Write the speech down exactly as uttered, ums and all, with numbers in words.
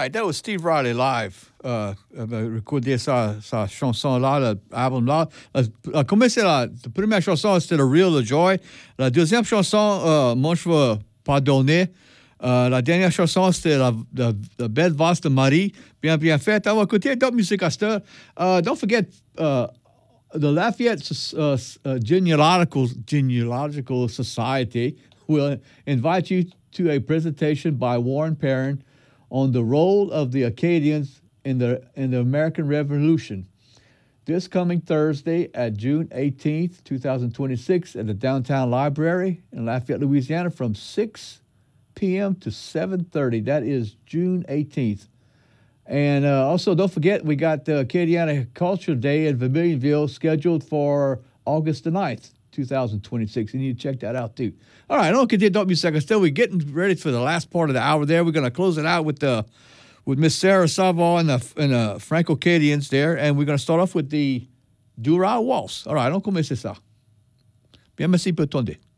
right, that was Steve Riley live. Euh, euh, recordé sa, sa chanson-là, l'album-là. Euh, euh, comment c'est la, la première chanson, c'était The Real The Joy. La deuxième chanson, euh, Moi, je veux pardonner. Euh, la dernière chanson, c'était la, la, la Belle Valse de Marie. Bien, bien faite. On va écouter d'autres musiques à cette heure. Uh, don't forget, uh, the Lafayette uh, uh, Genealogical, Genealogical Society will invite you to a presentation by Warren Perrin on the role of the Acadians in the in the American Revolution. This coming Thursday at June eighteenth, twenty twenty-six at the Downtown Library in Lafayette, Louisiana from six p.m. to seven thirty. That is June eighteenth. And uh, also, don't forget, we got the Acadiana Culture Day in Vermilionville scheduled for August the ninth, twenty twenty-six. You need to check that out, too. All right, I don't continue to seconds. Still, we're getting ready for the last part of the hour there. We're going to close it out with the with Miss Sarah Savard and the, and the Franco-Acadians there. And we're going to start off with the Doral Waltz. All right, on commence ça. Bien, merci pour attendre.